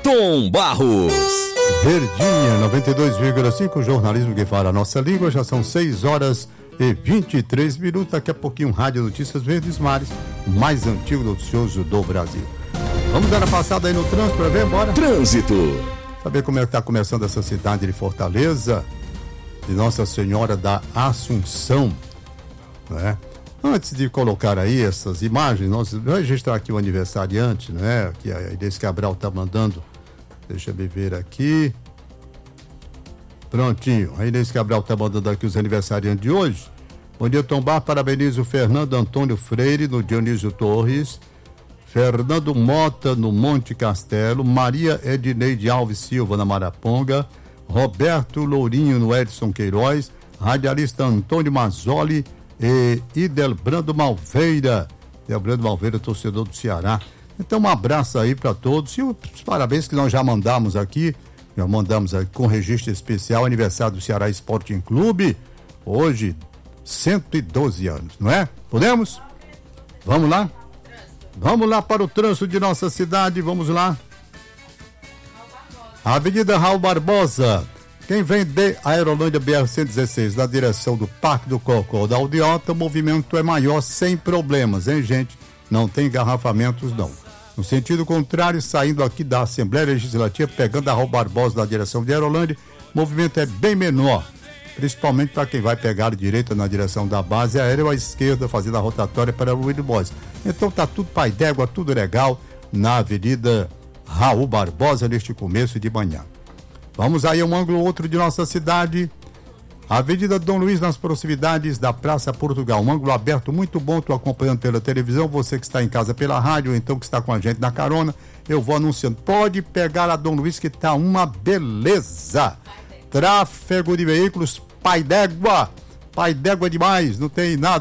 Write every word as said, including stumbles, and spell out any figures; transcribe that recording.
Tom Barros. Verdinha, noventa e dois vírgula cinco, jornalismo que fala a nossa língua. Já são seis horas e vinte e três minutos. Daqui a pouquinho, Rádio Notícias Verdes Mares, mais antigo noticioso do Brasil. Vamos dar a passada aí no trânsito para ver, bora? Trânsito. Saber como é que está começando essa cidade de Fortaleza, de Nossa Senhora da Assunção, né? Antes de colocar aí essas imagens, nós vamos registrar aqui o aniversariante, né? Que a Inês Cabral está mandando. Deixa eu ver aqui. Prontinho. A Inês Cabral está mandando aqui os aniversariantes de hoje. Bom dia, Tom Bar. Parabenizo o Fernando Antônio Freire, no Dionísio Torres. Fernando Mota, no Monte Castelo. Maria Edneide Alves Silva, na Maraponga. Roberto Lourinho, no Edson Queiroz. Radialista Antônio Mazzoli e Idelbrando Malveira. Idelbrando Malveira, torcedor do Ceará. Então, um abraço aí para todos e os parabéns que nós já mandamos aqui, já mandamos aqui com registro especial, aniversário do Ceará Sporting Clube, hoje, cento e doze anos, não é? Podemos? Vamos lá? Vamos lá para o trânsito de nossa cidade, vamos lá. Avenida Raul Barbosa, quem vem de Aerolândia B R cento e dezesseis, na direção do Parque do Cocó da Aldeota, o movimento é maior sem problemas, hein, gente? Não tem engarrafamentos, não. No sentido contrário, saindo aqui da Assembleia Legislativa, pegando a Raul Barbosa na direção de Aerolândia, o movimento é bem menor, principalmente para quem vai pegar a direita na direção da base aérea ou à esquerda, fazendo a rotatória para o Luiz Boys. Então tá tudo pai d'égua, tudo legal na Avenida Raul Barbosa neste começo de manhã. Vamos aí a um ângulo outro de nossa cidade. Avenida Dom Luiz, nas proximidades da Praça Portugal, um ângulo aberto muito bom, estou acompanhando pela televisão, você que está em casa pela rádio, ou então que está com a gente na carona, eu vou anunciando, pode pegar a Dom Luiz que está uma beleza, tráfego de veículos, pai d'égua, pai d'égua demais, não tem nada.